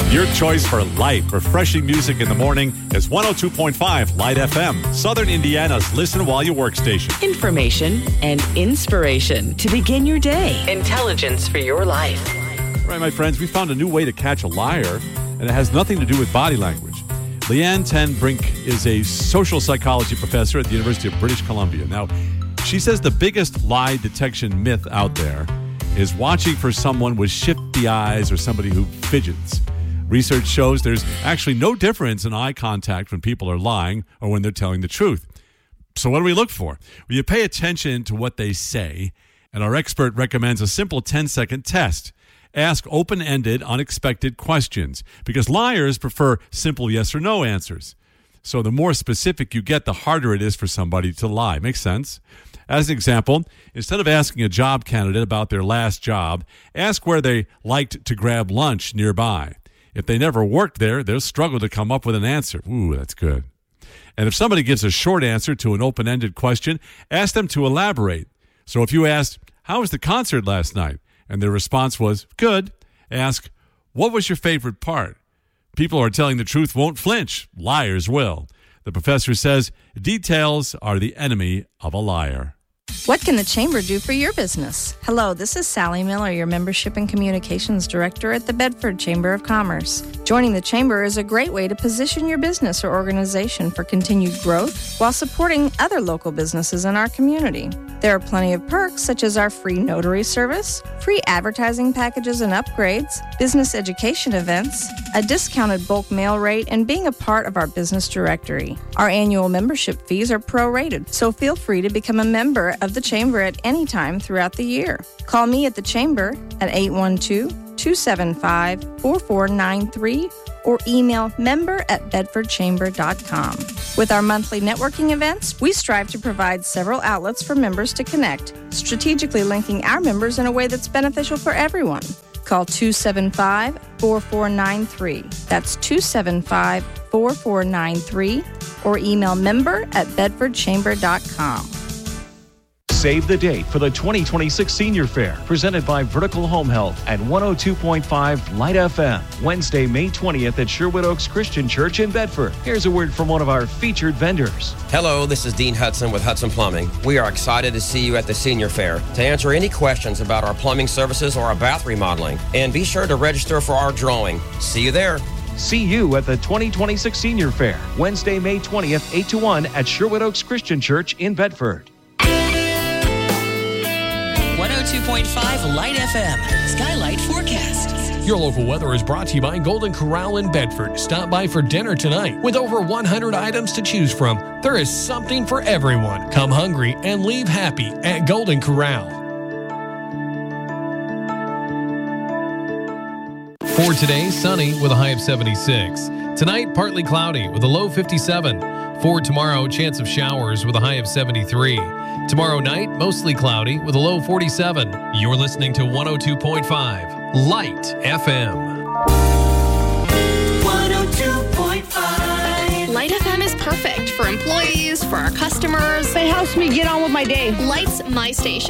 Your choice for light, refreshing music in the morning is 102.5 Light FM, Southern Indiana's listen while you work station. Information and inspiration to begin your day. Intelligence for your life. All right, my friends, we found a new way to catch a liar, and it has nothing to do with body language. Leanne Ten Brink is a social psychology professor at the University of British Columbia. Now, she says the biggest lie detection myth out there is watching for someone with shifty eyes or somebody who fidgets. Research shows there's actually no difference in eye contact when people are lying or when they're telling the truth. So what do we look for? Well, you pay attention to what they say, and our expert recommends a simple 10-second test. Ask open-ended, unexpected questions, because liars prefer simple yes or no answers. So the more specific you get, the harder it is for somebody to lie. Makes sense? As an example, instead of asking a job candidate about their last job, ask where they liked to grab lunch nearby. If they never worked there, they'll struggle to come up with an answer. Ooh, that's good. And if somebody gives a short answer to an open-ended question, ask them to elaborate. So if you asked, how was the concert last night? And their response was, good. Ask, what was your favorite part? People who are telling the truth won't flinch. Liars will. The professor says, details are the enemy of a liar. What can the Chamber do for your business? Hello, this is Sally Miller, your Membership and Communications Director at the Bedford Chamber of Commerce. Joining the Chamber is a great way to position your business or organization for continued growth while supporting other local businesses in our community. There are plenty of perks such as our free notary service, free advertising packages and upgrades, business education events, a discounted bulk mail rate, and being a part of our business directory. Our annual membership fees are prorated, so feel free to become a member of the Chamber at any time throughout the year. Call me at the Chamber at 812-275-4493 or email member@bedfordchamber.com. With our monthly networking events, we strive to provide several outlets for members to connect, strategically linking our members in a way that's beneficial for everyone. Call 275-4493. That's 275-4493 or email member@bedfordchamber.com. Save the date for the 2026 Senior Fair, presented by Vertical Home Health at 102.5 Light FM, Wednesday, May 20th at Sherwood Oaks Christian Church in Bedford. Here's a word from one of our featured vendors. Hello, this is Dean Hudson with Hudson Plumbing. We are excited to see you at the Senior Fair to answer any questions about our plumbing services or our bath remodeling. And be sure to register for our drawing. See you there. See you at the 2026 Senior Fair, Wednesday, May 20th, 8 to 1 at Sherwood Oaks Christian Church in Bedford. 102.5 Light FM, Skylight Forecast. Your local weather is brought to you by Golden Corral in Bedford. Stop by for dinner tonight. With over 100 items to choose from, there is something for everyone. Come hungry and leave happy at Golden Corral. For today, sunny with a high of 76. Tonight, partly cloudy with a low 57. For tomorrow, chance of showers with a high of 73. Tomorrow night, mostly cloudy with a low 47. You're listening to 102.5 Light FM. 102.5 Light FM is perfect for employees, for our customers. It helps me get on with my day. Light's my station.